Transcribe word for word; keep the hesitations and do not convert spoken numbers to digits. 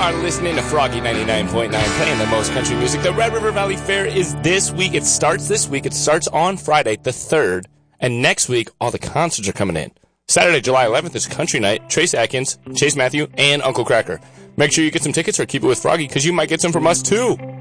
are listening to Froggy ninety-nine point nine, playing the most country music. The Red River Valley Fair is this week. It starts this week. It starts on Friday, the third. And next week, all the concerts are coming in. Saturday, July eleventh is Country Night. Trace Atkins, Chase Matthew, and Uncle Cracker. Make sure you get some tickets or keep it with Froggy, because you might get some from us, too.